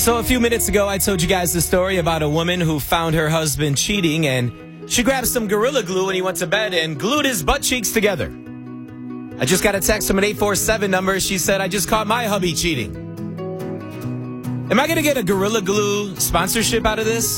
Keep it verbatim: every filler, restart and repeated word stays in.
So a few minutes ago, I told you guys the story about a woman who found her husband cheating, and she grabbed some Gorilla Glue when he went to bed and glued his butt cheeks together. I just got a text from an eight four seven number. She said, I just caught my hubby cheating. Am I going to get a Gorilla Glue sponsorship out of this?